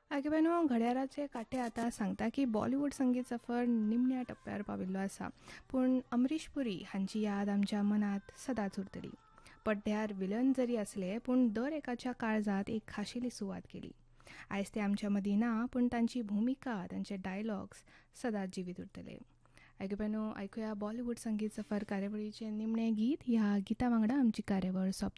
आगेबानो घड्याळाचे काटे आता सांगता की बॉलिवूड संगीत सफर निमण्या टप्प्यार पाविल्लो आसा. पूण अमरीश पुरी हांची याद आमच्या मनात सदांच उरतली. पड्ड्यार विलन जरी असले पूण दर एकाच्या काळजात एक खाशेली सुवात केली. आयज ते आमच्या मदीं ना, पूण तांची भुमिका, तांचे डायलॉग्स सदांच जिवीत उरतले. आयकुया बॉलिवूड संगीत सफर कार्यावळीचे निमणें गीत. ह्या गिता वांगडा आमची कार्यावळ सोंपता.